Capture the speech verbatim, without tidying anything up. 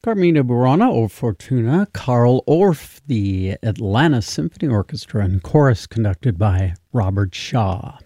Carmina Burana o Fortuna, Carl Orff, the Atlanta Symphony Orchestra and Chorus conducted by Robert Shaw.